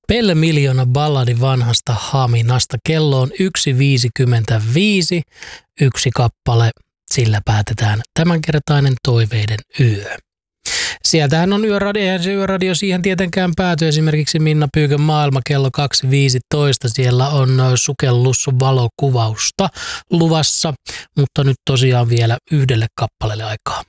Pelle Miljoona balladi vanhasta Haminasta. Kello on 1.55, yksi kappale. Sillä päätetään tämänkertainen toiveiden yö. Sieltähän on yöradio, eihän se yöradio siihen tietenkään pääty. Esimerkiksi Minna Pyykön maailma kello 2.15. Siellä on sukellusvalokuvausta luvassa, mutta nyt tosiaan vielä yhdelle kappaleelle aikaa.